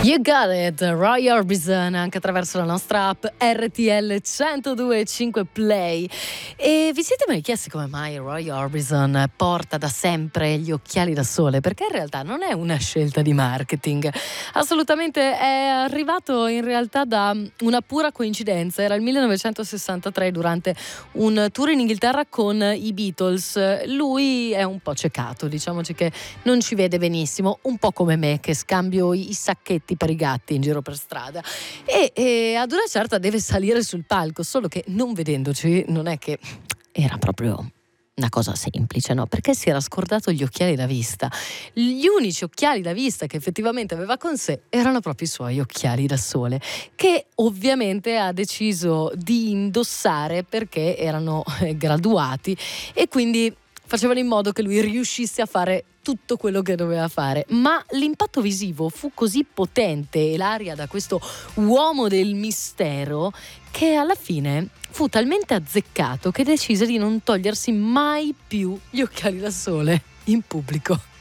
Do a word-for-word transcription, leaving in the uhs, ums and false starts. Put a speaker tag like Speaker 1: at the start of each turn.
Speaker 1: You got it, Roy Orbison, anche attraverso la nostra app R T L centodue e cinque Play. E vi siete mai chiesti come mai Roy Orbison porta da sempre gli occhiali da sole? Perché in realtà non è una scelta di marketing, assolutamente, è arrivato in realtà da una pura coincidenza. Era il millenovecentosessantatré, durante un tour in Inghilterra con i Beatles. Lui è un po' ciecato, diciamoci che non ci vede benissimo, un po' come me che scambio i sacchetti per i gatti in giro per strada, e, e ad una certa deve salire sul palco, solo che non vedendoci non è che era proprio una cosa semplice, no? Perché si era scordato gli occhiali da vista. Gli unici occhiali da vista che effettivamente aveva con sé erano proprio i suoi occhiali da sole, che ovviamente ha deciso di indossare perché erano eh, graduati e quindi facevano in modo che lui riuscisse a fare tutto quello che doveva fare. Ma l'impatto visivo fu così potente e l'aria da questo uomo del mistero che alla fine fu talmente azzeccato che decise di non togliersi mai più gli occhiali da sole in pubblico.